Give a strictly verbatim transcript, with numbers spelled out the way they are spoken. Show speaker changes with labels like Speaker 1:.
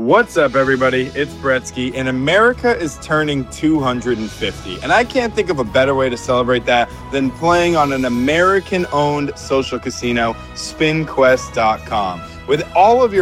Speaker 1: What's up, everybody? It's Bretsky, and America is turning two hundred fifty. And I can't think of a better way to celebrate that than playing on an American-owned social casino, spin quest dot com. With all of your